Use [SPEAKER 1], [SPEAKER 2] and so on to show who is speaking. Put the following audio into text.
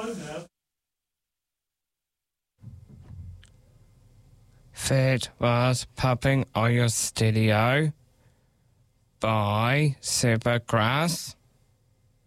[SPEAKER 1] Feet was popping on your studio by Supergrass.